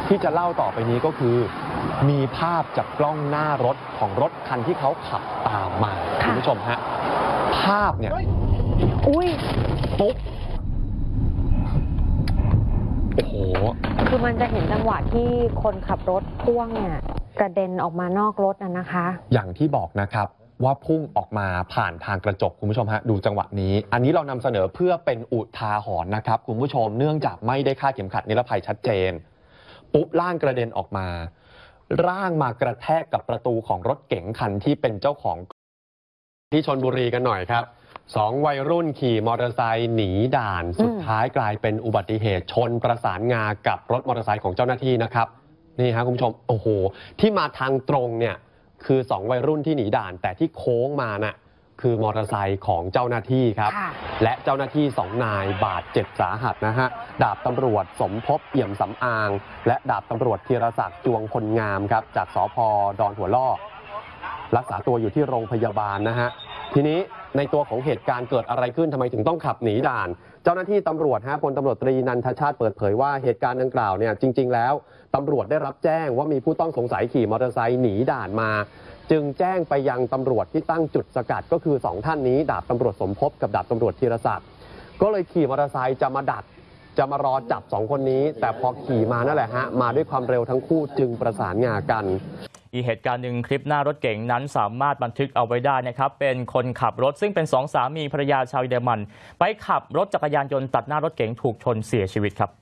ที่จะเล่าต่อไปนี้ก็คือมีภาพจากกล้องหน้ารถของรถคันที่เขาขับตามมาคุณผู้ชมฮะภาพเนี่ยปุ๊บโอ้โหคือมันจะเห็นจังหวะที่คนขับรถพ่วงเนี่ยกระเด็นออกมานอกรถนะคะอย่างที่บอกนะครับว่าพุ่งออกมาผ่านทางกระจกคุณผู้ชมฮะดูจังหวะนี้อันนี้เรานำเสนอเพื่อเป็นอุทาหรณ์นะครับคุณผู้ชมเนื่องจากไม่ได้คาดเข็มขัดนิรภัยชัดเจนปุ๊บร่างกระเด็นออกมาร่างมากระแทกกับประตูของรถเก๋งคันที่เป็นเจ้าของที่ชลบุรีกันหน่อยครับ2 วัยรุ่นขี่มอเตอร์ไซค์หนีด่านสุดท้ายกลายเป็นอุบัติเหตุชนประสานงากับรถมอเตอร์ไซค์ของเจ้าหน้าที่นะครับนี่ฮะคุณผู้ชมโอ้โหที่มาทางตรงเนี่ยคือ2 วัยรุ่นที่หนีด่านแต่ที่โค้งมาน่ะคือมอเตอร์ไซค์ของเจ้าหน้าที่ครับและเจ้าหน้าที่2 นายบาดเจ็บสาหัสนะฮะดาบตำรวจสมภพเอี่ยมสำอางและดาบตำรวจธีรศักดิ์จวงพลงามครับจากสภ.ดอนหัวล่อรักษาตัวอยู่ที่โรงพยาบาลนะฮะทีนี้ในตัวของเหตุการณ์เกิดอะไรขึ้นทำไมถึงต้องขับหนีด่านเจ้าหน้าที่ตำรวจพลตำรวจตรีนันทชาติเปิดเผยว่าเหตุการณ์ดังกล่าวเนี่ยจริงๆแล้วตำรวจได้รับแจ้งว่ามีผู้ต้องสงสัยขี่มอเตอร์ไซค์หนีด่านมาจึงแจ้งไปยังตำรวจที่ตั้งจุดสกัดก็คือ2 ท่านนี้ดาบตำรวจสมภพกับดาบตำรวจธีรศักดิ์ก็เลยขี่มอเตอร์ไซค์จะมารอจับ2 คนนี้แต่พอขี่มานั่นแหละฮะมาด้วยความเร็วทั้งคู่จึงประสานงากันอีกเหตุการณ์หนึ่งคลิปหน้ารถเก๋งนั้นสามารถบันทึกเอาไว้ได้นะครับเป็นคนขับรถซึ่งเป็น2 สามีภรรยาชาวเยอรมันไปขับรถจักรยานยนต์ตัดหน้ารถเก๋งถูกชนเสียชีวิตครับ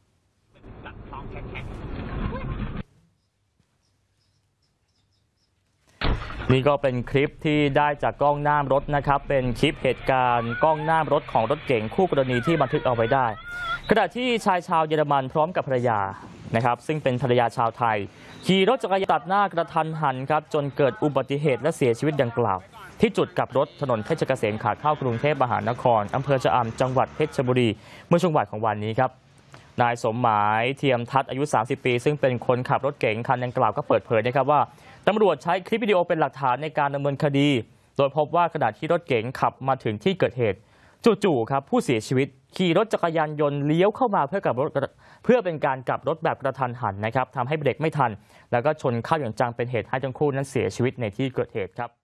นี่ก็เป็นคลิปที่ได้จากกล้องหน้ารถนะครับเป็นคลิปเหตุการณ์กล้องหน้ารถของรถเก๋งคู่กรณีที่บันทึกเอาไว้ได้ขณะที่ชายชาวเยอรมันพร้อมกับภรรยานะครับซึ่งเป็นภรรยาชาวไทยขี่รถจักรยานตัดหน้ากระทันหันครับจนเกิดอุบัติเหตุและเสียชีวิตดังกล่าวที่จุดกลับรถถนนเพชรเกษมขาเข้ากรุงเทพมหานครอำเภอชะอำจังหวัดเพชรบุรีเมื่อช่วงบ่ายของวันนี้ครับนายสมหมายเทียมทัศน์อายุ30 ปีซึ่งเป็นคนขับรถเก๋งคันดังกล่าวก็เปิดเผยนะครับว่าตำรวจใช้คลิปวิดีโอเป็นหลักฐานในการดำเนินคดีโดยพบว่าขณะที่รถเก๋งขับมาถึงที่เกิดเหตุจู่ๆครับผู้เสียชีวิตขี่รถจักรยานยนต์เลี้ยวเข้ามาเพื่อเป็นการกลับรถแบบกระทันหันนะครับทำให้เบรกไม่ทันแล้วก็ชนเข้าอย่างจังเป็นเหตุให้ทั้งคู่นั้นเสียชีวิตในที่เกิดเหตุครับ